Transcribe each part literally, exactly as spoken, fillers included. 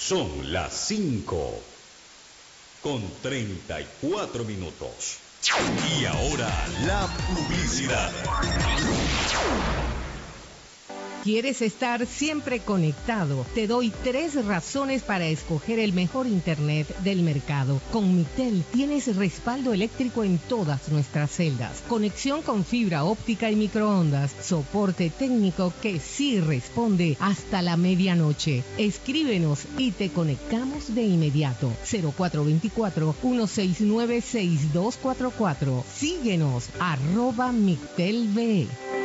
Son las cinco con treinta y cuatro minutos. Y ahora la publicidad. ¿Quieres estar siempre conectado? Te doy tres razones para escoger el mejor internet del mercado. Con Mitel tienes respaldo eléctrico en todas nuestras celdas, conexión con fibra óptica y microondas, soporte técnico que sí responde hasta la medianoche. Escríbenos y te conectamos de inmediato. cero cuatro dos cuatro, uno seis nueve, seis dos cuatro cuatro. Síguenos, arroba Mitel V.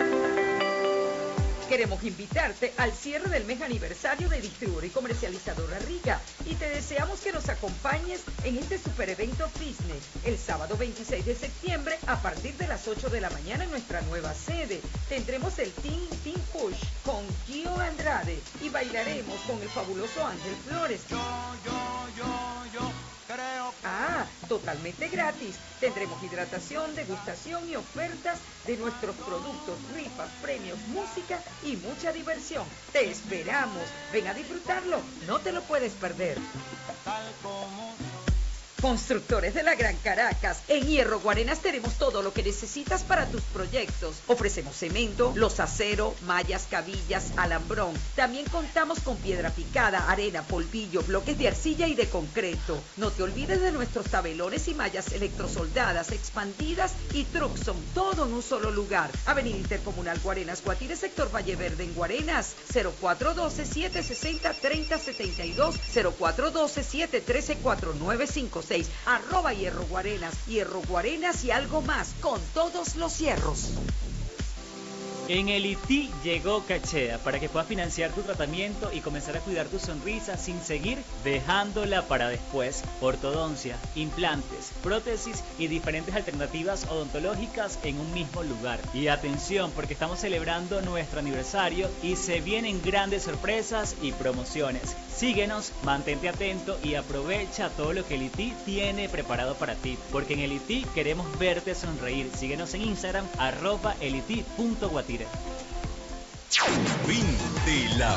Queremos invitarte al cierre del mes aniversario de distribuidor y comercializadora Riga y te deseamos que nos acompañes en este super evento Business el sábado veintiséis de septiembre a partir de las ocho de la mañana en nuestra nueva sede. Tendremos el Team Team Push con Gio Andrade y bailaremos con el fabuloso Ángel Flores. Yo, yo, yo, yo. Ah, totalmente gratis. Tendremos hidratación, degustación y ofertas de nuestros productos, rifas, premios, música y mucha diversión. Te esperamos. Ven a disfrutarlo. No te lo puedes perder. Tal como... Constructores de la Gran Caracas. En Hierro Guarenas tenemos todo lo que necesitas para tus proyectos. Ofrecemos cemento, losacero, mallas, cabillas, alambrón. También contamos con piedra picada, arena, polvillo, bloques de arcilla y de concreto. No te olvides de nuestros tabelones y mallas electrosoldadas, expandidas y Truxon. Todo en un solo lugar. Avenida Intercomunal Guarenas, Guatire, sector Valle Verde en Guarenas. cero cuatro uno dos, siete seis cero, tres cero siete dos, cero cuatro uno dos, siete uno tres, cuatro nueve cinco seis. Arroba Hierro Guarenas, Hierro Guarenas y algo más, con todos los hierros. En el I T I llegó Cachea para que puedas financiar tu tratamiento y comenzar a cuidar tu sonrisa sin seguir dejándola para después. Ortodoncia, implantes, prótesis y diferentes alternativas odontológicas en un mismo lugar. Y atención, porque estamos celebrando nuestro aniversario y se vienen grandes sorpresas y promociones. Síguenos, mantente atento y aprovecha todo lo que el I T I tiene preparado para ti, porque en el I T I queremos verte sonreír. Síguenos en Instagram, arroba eliti punto guatire. Fin de la